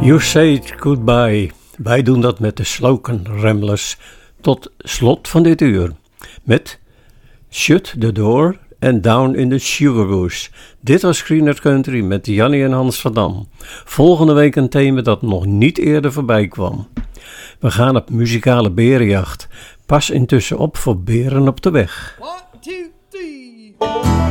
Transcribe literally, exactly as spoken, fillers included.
You Say It Goodbye. Wij doen dat met de Sloken Ramblers tot slot van dit uur. Met Shut the Door en Down in the Sugar Bush. Dit was Greener Country met Jannie en Hans van Dam. Volgende week een thema dat nog niet eerder voorbij kwam. We gaan op muzikale berenjacht. Pas intussen op voor beren op de weg. One, two, three.